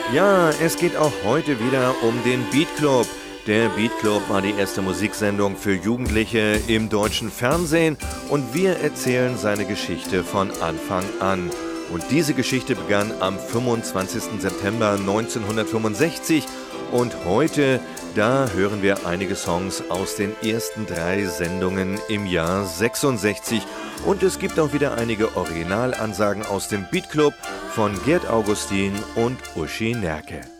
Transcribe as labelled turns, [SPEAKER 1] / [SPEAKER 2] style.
[SPEAKER 1] Ja, es geht auch heute wieder um den Beat Club. Der Beat Club war die erste Musiksendung für Jugendliche im deutschen Fernsehen und wir erzählen seine Geschichte von Anfang an. Und diese Geschichte begann am 25. September 1965 und heute, da hören wir einige Songs aus den ersten 3 Sendungen im Jahr 66 und es gibt auch wieder einige Originalansagen aus dem Beat Club von Gerd Augustin und Uschi Nerke.